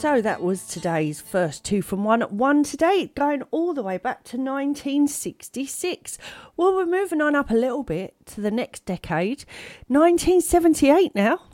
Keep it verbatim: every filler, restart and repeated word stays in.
So that was today's first two from one at one today, going all the way back to nineteen sixty-six. Well, we're moving on up a little bit to the next decade, nineteen seventy-eight now.